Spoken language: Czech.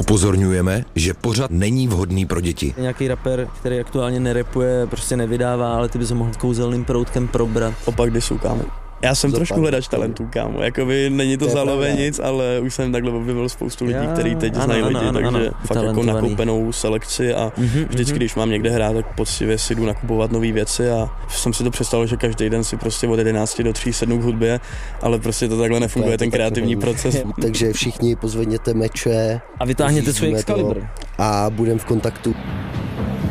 Upozorňujeme, že pořad není vhodný pro děti. Nějaký rapper, který aktuálně nerapuje, prostě nevydává, ale ty bys ho mohl kouzelným proutkem probrat. Opak disu, kámo. Já jsem trošku hledač talentů, kámo. Jakoby není to zálové nic, ale už jsem takhle objevil spoustu lidí, kteří teď znají lidi, takže fakt jako nakoupenou selekci a vždycky, když mám někde hrát, tak poctivě si jdu nakupovat nové věci a jsem si to představil, že každý den si prostě od 11 do 3 sednu k hudbě, ale prostě to takhle nefunguje, ten kreativní proces. Takže všichni pozvedněte meče a vytáhněte svůj Excalibur a budeme v kontaktu.